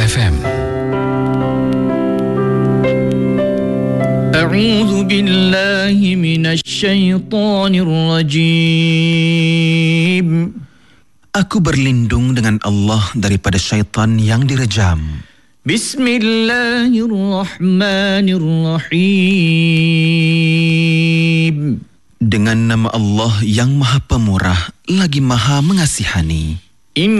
FM. A'udzu billahi minasy syaithanir rajim. Aku berlindung dengan Allah daripada syaitan yang direjam. Bismillahirrahmanirrahim. Dengan nama Allah yang Maha Pemurah lagi Maha Mengasihani.